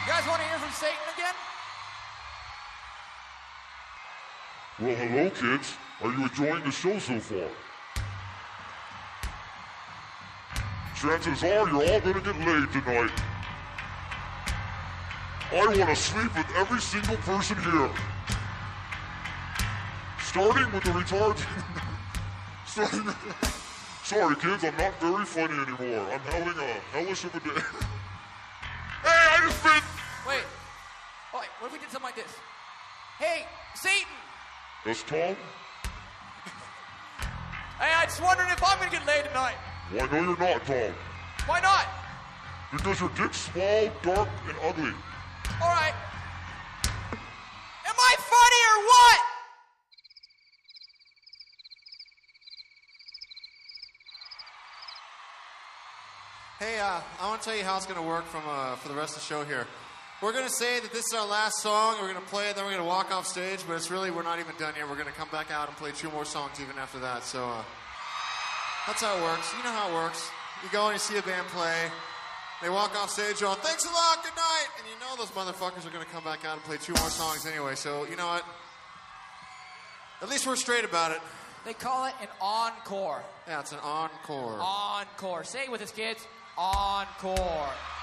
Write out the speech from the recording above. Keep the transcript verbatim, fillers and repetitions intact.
You guys want to hear from Satan again? Well, hello, kids. Are you enjoying the show so far? Chances are you're all gonna get laid tonight. I want to sleep with every single person here. Starting with the retards. Starting... Sorry, kids, I'm not very funny anymore. I'm having a hellish of a day. Hey, I just been... Wait. Oh, wait, what if we did something like this? Hey, Satan! That's Tom? Hey, I just wondering if I'm gonna get laid tonight. Why, no, you're not, Tom. Why not? Because your dick's small, dark, and ugly. All right. Am I funny or what? Hey, uh, I want to tell you how it's going to work from uh, for the rest of the show here. We're going to say that this is our last song, and we're going to play it, then we're going to walk off stage, but it's really, we're not even done yet. We're going to come back out and play two more songs even after that, so uh, that's how it works. You know how it works. You go and you see a band play, they walk off stage, you're all, thanks a lot, good night, and you know those motherfuckers are going to come back out and play two more songs anyway, so you know what? At least we're straight about it. They call it an encore. Yeah, it's an encore. Encore. Say it with us, kids. Encore.